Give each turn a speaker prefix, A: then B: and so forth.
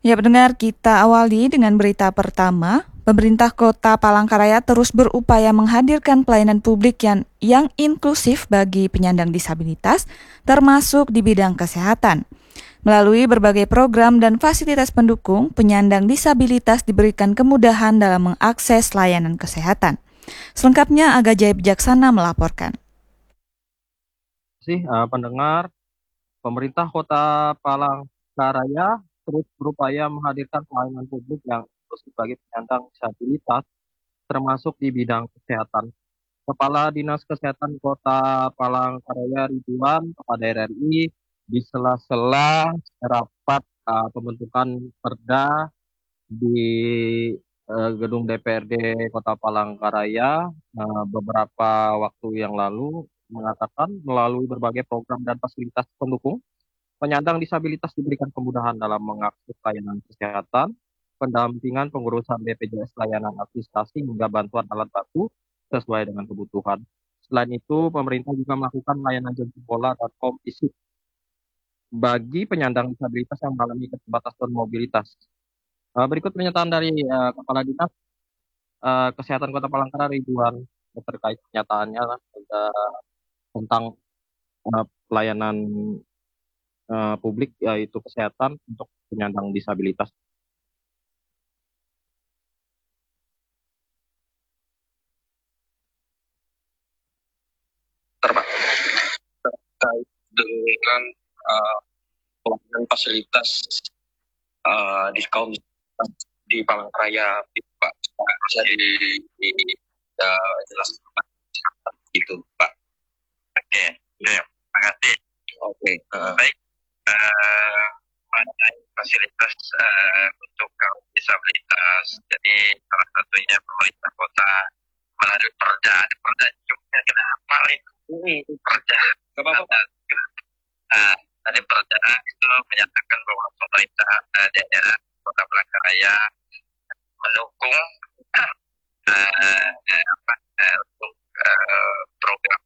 A: Ya, pendengar, kita awali dengan berita pertama. Pemerintah Kota Palangkaraya terus berupaya menghadirkan pelayanan publik yang inklusif bagi penyandang disabilitas, termasuk di bidang kesehatan. Melalui berbagai program dan fasilitas pendukung, penyandang disabilitas diberikan kemudahan dalam mengakses layanan kesehatan. Selengkapnya, Aga Jaya Bijaksana melaporkan.
B: Pendengar, pemerintah Kota Palangkaraya terus berupaya menghadirkan pelayanan publik yang inklusif bagi penyandang disabilitas, termasuk di bidang kesehatan. Kepala Dinas Kesehatan Kota Palangkaraya Ridwan kepada RRI di sela-sela rapat pembentukan Perda di gedung DPRD Kota Palangkaraya beberapa waktu yang lalu mengatakan melalui berbagai program dan fasilitas pendukung, penyandang disabilitas diberikan kemudahan dalam mengakses layanan kesehatan, pendampingan pengurusan BPJS layanan administrasi hingga bantuan alat bantu sesuai dengan kebutuhan. Selain itu, pemerintah juga melakukan layanan jemput bola dan home visit bagi penyandang disabilitas yang mengalami keterbatasan mobilitas. Berikut pernyataan dari Kepala Dinas Kesehatan Kota Palangkaraya Ridwan terkait pernyataannya tentang pelayanan publik yaitu kesehatan untuk penyandang disabilitas.
C: Terkait dengan pelayanan fasilitas di kaum di Palangkaraya, Pak, bisa dijelaskan itu, Pak? Oke, ya, terima kasih. Oke, baik. Mengenai fasilitas untuk kaum disabilitas, jadi salah satunya pemerintah kota melalui perda, ada perda juga kenapa ini perda? Ada perda itu menyatakan bahwa pemerintah daerah Kota Palangkaraya mendukung untuk program